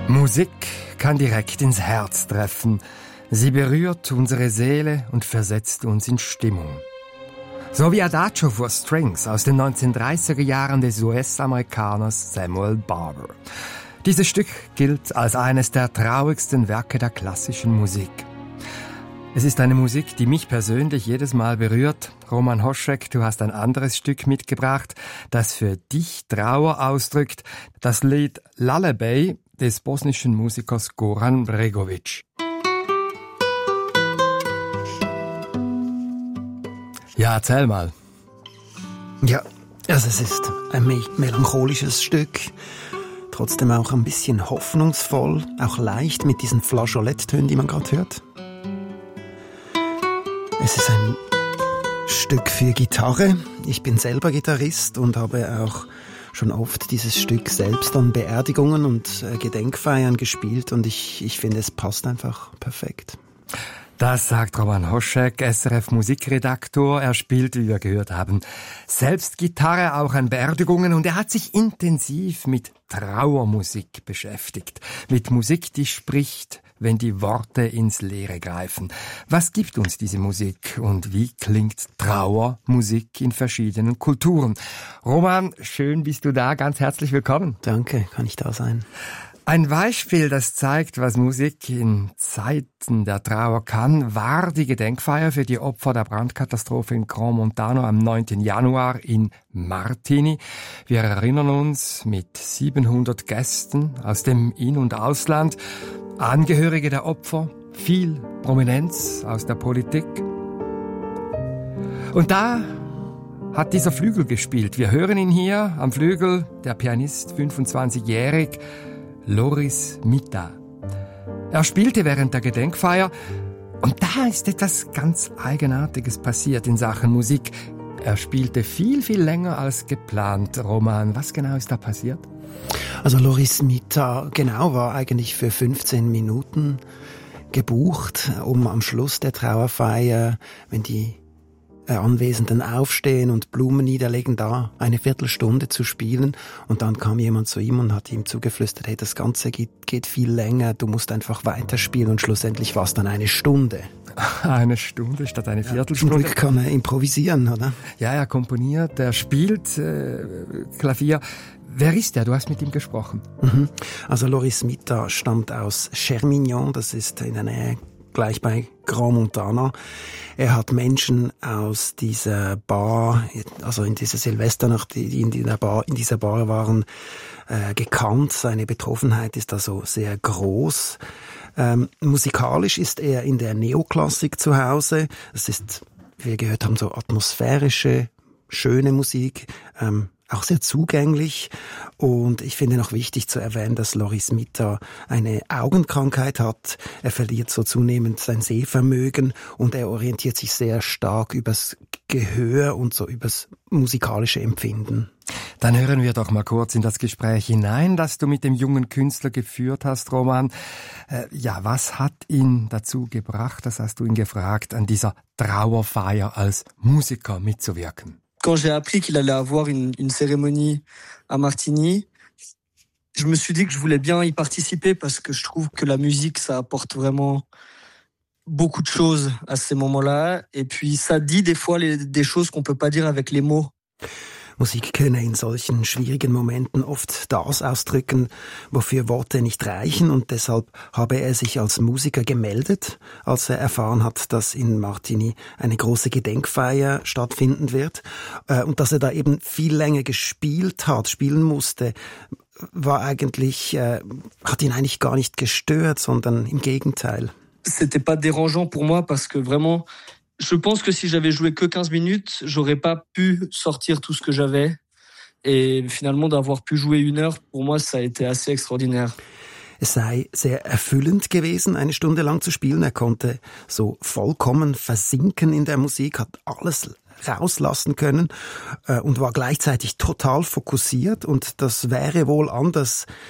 Musik kann direkt ins Herz treffen. Sie berührt unsere Seele und versetzt uns in Stimmung. So wie Adagio for Strings aus den 1930er Jahren des US-Amerikaners Samuel Barber. Dieses Stück gilt als eines der traurigsten Werke der klassischen Musik. Es ist eine Musik, die mich persönlich jedes Mal berührt. Roman Hošek, du hast ein anderes Stück mitgebracht, das für dich Trauer ausdrückt. Das Lied Lullaby des bosnischen Musikers Goran Bregović. Ja, erzähl mal. Ja, also es ist ein melancholisches Stück, trotzdem auch ein bisschen hoffnungsvoll, auch leicht mit diesen Flageoletttönen, die man gerade hört. Es ist ein Stück für Gitarre. Ich bin selber Gitarrist und habe auch schon oft dieses Stück selbst an Beerdigungen und Gedenkfeiern gespielt und ich finde, es passt einfach perfekt. Das sagt Roman Hošek, SRF-Musikredaktor. Er spielt, wie wir gehört haben, selbst Gitarre, auch an Beerdigungen, und er hat sich intensiv mit Trauermusik beschäftigt. Mit Musik, die spricht, wenn die Worte ins Leere greifen. Was gibt uns diese Musik und wie klingt Trauermusik in verschiedenen Kulturen? Roman, schön bist du da, ganz herzlich willkommen. Danke, kann ich da sein. Ein Beispiel, das zeigt, was Musik in Zeiten der Trauer kann, war die Gedenkfeier für die Opfer der Brandkatastrophe in Grand Montano am 9. Januar in Martigny. Wir erinnern uns mit 700 Gästen aus dem In- und Ausland, Angehörige der Opfer, viel Prominenz aus der Politik. Und da hat dieser Flügel gespielt. Wir hören ihn hier am Flügel, der Pianist, 25-jährig, Loris Mita. Er spielte während der Gedenkfeier und da ist etwas ganz Eigenartiges passiert in Sachen Musik. Er spielte viel, viel länger als geplant. Roman, was genau ist da passiert? Also Loris Mita, genau, war eigentlich für 15 Minuten gebucht, um am Schluss der Trauerfeier, wenn die Anwesenden aufstehen und Blumen niederlegen, da eine Viertelstunde zu spielen. Und dann kam jemand zu ihm und hat ihm zugeflüstert, hey, das Ganze geht viel länger, du musst einfach weiterspielen. Und schlussendlich war es dann eine Stunde. Eine Stunde statt eine Viertelstunde. Zum Glück kann er improvisieren, oder? Ja, er komponiert, er spielt Klavier. Wer ist der? Du hast mit ihm gesprochen. Also Loris Mita stammt aus Chermignon, das ist in der Nähe gleich bei Grand Montana. Er hat Menschen aus dieser Bar, also in dieser Silvesternacht, die in dieser Bar waren, gekannt. Seine Betroffenheit ist also sehr groß. Musikalisch ist er in der Neoklassik zu Hause. Es ist, wie wir gehört haben, so atmosphärische, schöne Musik, auch sehr zugänglich. Und ich finde noch wichtig zu erwähnen, dass Loris Mita eine Augenkrankheit hat. Er verliert so zunehmend sein Sehvermögen und er orientiert sich sehr stark übers Gehör und so übers musikalische Empfinden. Dann hören wir doch mal kurz in das Gespräch hinein, das du mit dem jungen Künstler geführt hast, Roman. Was hat ihn dazu gebracht, das hast du ihn gefragt, an dieser Trauerfeier als Musiker mitzuwirken? Quand j'ai appris qu'il allait avoir une cérémonie à Martigny, je me suis dit que je voulais bien y participer parce que je trouve que la musique, ça apporte vraiment beaucoup de choses à ces moments-là. Et puis, ça dit des fois des choses qu'on peut pas dire avec les mots. Musik könne in solchen schwierigen Momenten oft das ausdrücken, wofür Worte nicht reichen, und deshalb habe er sich als Musiker gemeldet, als er erfahren hat, dass in Martigny eine große Gedenkfeier stattfinden wird, und dass er da eben viel länger spielen musste, war eigentlich, hat ihn eigentlich gar nicht gestört, sondern im Gegenteil. C'était pas dérangeant pour moi parce que vraiment, je pense que si j'avais joué que 15 minutes, j'aurais pas pu sortir tout ce que j'avais. Et finalement, d'avoir pu jouer 1 heure, pour moi, ça a été assez extraordinaire. Es sei sehr erfüllend gewesen, eine Stunde lang zu spielen. Er konnte so vollkommen versinken in der Musik, hat alles rauslassen können und war gleichzeitig total fokussiert. Und das wäre wohl anders,